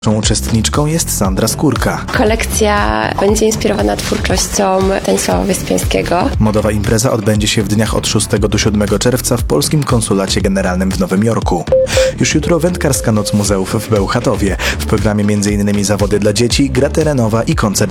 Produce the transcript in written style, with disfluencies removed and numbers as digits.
Uczestniczką jest Sandra Skórka. Kolekcja będzie inspirowana twórczością Stanisława Wyspiańskiego. Modowa impreza odbędzie się w dniach od 6 do 7 czerwca w Polskim Konsulacie Generalnym w Nowym Jorku. Już jutro wędkarska noc muzeów w Bełchatowie. W programie m.in. zawody dla dzieci, gra terenowa i koncert